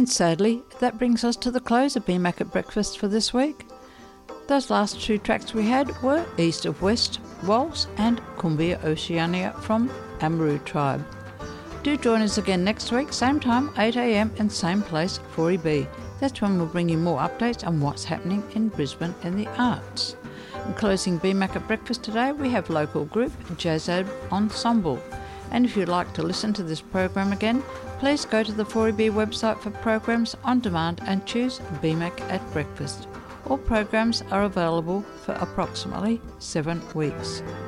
And sadly, that brings us to the close of BMAC at Breakfast for this week. Those last two tracks we had were East of West Waltz and Cumbia Oceania from Amaru Tribe. Do join us again next week, same time, 8 a.m, and same place, 40B. That's when we'll bring you more updates on what's happening in Brisbane in the arts. In closing BMAC at Breakfast today, we have local group Jazzad Ensemble. And if you'd like to listen to this program again, please go to the 40B website for programs on demand and choose BMAC at Breakfast. All programs are available for approximately 7 weeks.